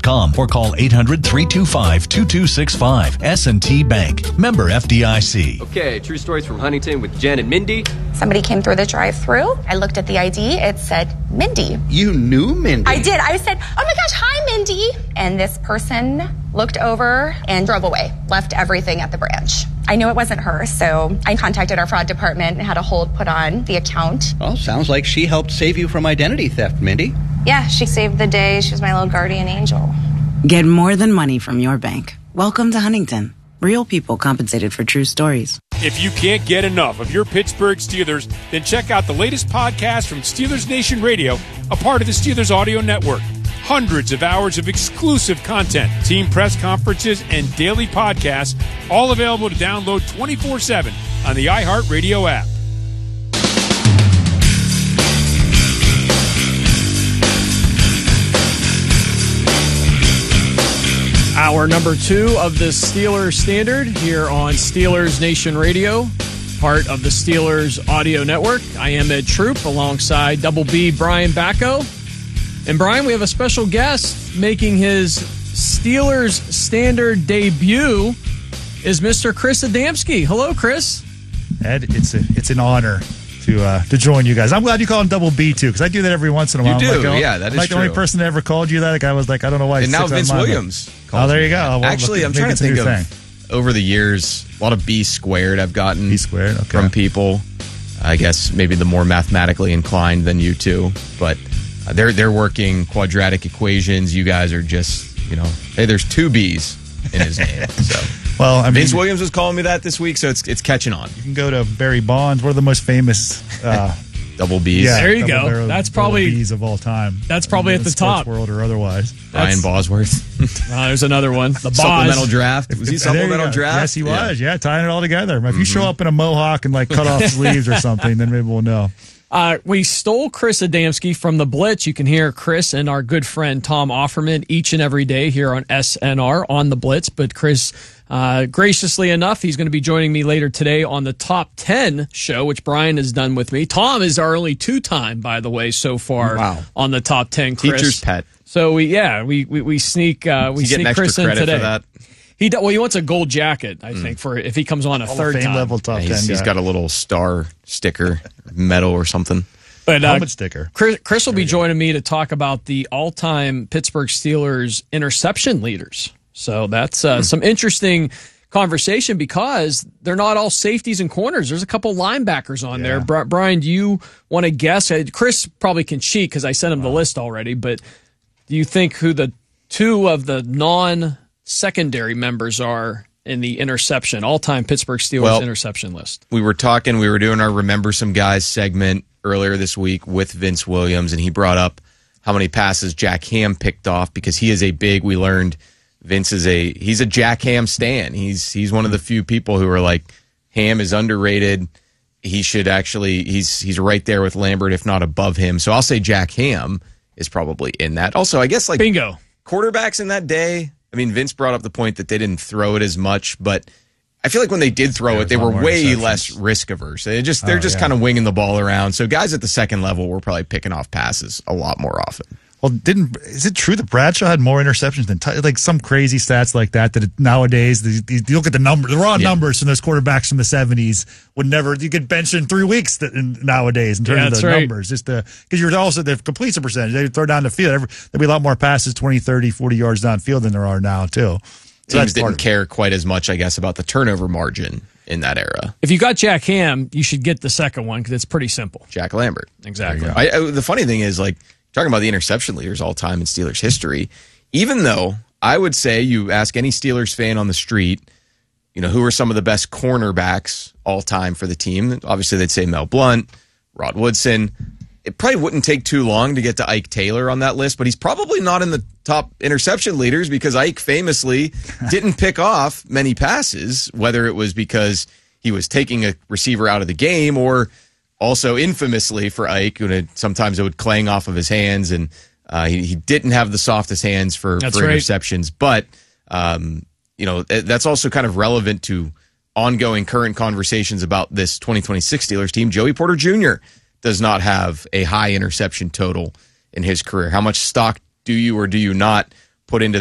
S&TBank.com or call 800-325-2265. S&T Bank. Member FDIC. Okay, true stories from Huntington with Jen and Mindy. Somebody came through the drive-thru. I looked at the ID. It said Mindy. You knew Mindy? I did. I said, oh my gosh, hi, Mindy. And this person looked over and drove away, left everything at the branch. I knew it wasn't her, so I contacted our fraud department and had a hold put on the account. Well, sounds like she helped save you from identity theft, Mindy. Yeah, she saved the day. She was my little guardian angel. Get more than money from your bank. Welcome to Huntington. Real people compensated for true stories. If you can't get enough of your Pittsburgh Steelers, then check out the latest podcast from Steelers Nation Radio, a part of the Steelers Audio Network. Hundreds of hours of exclusive content, team press conferences, and daily podcasts, all available to download 24/7 on the iHeartRadio app. Hour number 2 of the Steelers Standard here on Steelers Nation Radio, part of the Steelers Audio Network. I am Ed Troop alongside Double B Brian Bacco. And Brian, we have a special guest making his Steelers Standard debut is Mr. Chris Adamski. Hello, Chris. Ed, it's an honor to join you guys. I'm glad you call him Double B too, because I do that every once in a while. You do, that is true. Like the only person that ever called you that. Like I was like, I don't know why. And now Vince Williams. Oh, there you go. Well, actually, I'm trying to think of over the years, a lot of B squared I've gotten from people. I guess maybe the more mathematically inclined than you two, but they're working quadratic equations. You guys are just, hey, there's 2 B's in his name. So. Well, I mean, Vince Williams was calling me that this week, so it's catching on. You can go to Barry Bonds, one of the most famous double B's. Yeah, there you go. That's probably B's of all time. That's probably at the top, world or otherwise. Ryan Bosworth. There's another one. The supplemental draft. Was he supplemental draft? Yes, he was. Yeah, tying it all together. If you show up in a mohawk and like cut off sleeves or something, then maybe we'll know. We stole Chris Adamski from the Blitz. You can hear Chris and our good friend Tom Offerman each and every day here on SNR on the Blitz. But Chris, graciously enough, he's going to be joining me later today on the Top 10 show, which Brian has done with me. Tom is our only 2-time, by the way, so far on the Top 10. Chris. Teacher's pet. So we sneak Chris in today. For that? He wants a gold jacket, I think, for if he comes on a third time. Level top 10 he's got a little star sticker, medal or something. But helmet sticker. Chris will be joining me to talk about the all-time Pittsburgh Steelers interception leaders. So that's some interesting conversation because they're not all safeties and corners. There's a couple linebackers on there. Brian, do you want to guess? Chris probably can cheat because I sent him the list already. But do you think who the 2 of the non-secondary members are in the interception, all-time Pittsburgh Steelers interception list? We were doing our Remember Some Guys segment earlier this week with Vince Williams, and he brought up how many passes Jack Ham picked off because he is we learned Vince he's a Jack Ham stan. He's one of the few people who are like, Ham is underrated. He should he's right there with Lambert, if not above him. So I'll say Jack Ham is probably in that. Also, I guess bingo. Quarterbacks in that day, I mean, Vince brought up the point that they didn't throw it as much, but I feel like when they did throw it, they were way less risk averse. They're just kind of winging the ball around. So guys at the second level were probably picking off passes a lot more often. Well, is it true that Bradshaw had more interceptions than like some crazy stats like that? That nowadays you look at the raw numbers from those quarterbacks from the 70s would never. You get benched in 3 weeks nowadays in terms of the numbers, just because you're also the completion percentage. They throw down the field. There'd be a lot more passes 20, 30, 40 yards downfield than there are now too. So teams didn't care quite as much, I guess, about the turnover margin in that era. If you got Jack Ham, you should get the second one because it's pretty simple. Jack Lambert, exactly. The funny thing is, like, talking about the interception leaders all time in Steelers history, even though I would say you ask any Steelers fan on the street, who are some of the best cornerbacks all time for the team, obviously they'd say Mel Blount, Rod Woodson. It probably wouldn't take too long to get to Ike Taylor on that list, but he's probably not in the top interception leaders because Ike famously didn't pick off many passes, whether it was because he was taking a receiver out of the game or also infamously for Ike, sometimes it would clang off of his hands, and he didn't have the softest hands for interceptions. But, that's also kind of relevant to ongoing current conversations about this 2026 Steelers team. Joey Porter Jr. does not have a high interception total in his career. How much stock do you or do you not put into